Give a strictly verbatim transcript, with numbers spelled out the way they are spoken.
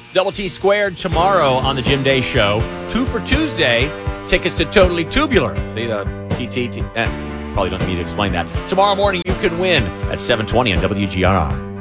Double T Squared tomorrow on the Jim Day Show. Two for Tuesday. Tickets to Totally Tubular. See the T T T. Eh, probably don't need to explain that. Tomorrow morning you can win at seven twenty on W G R R.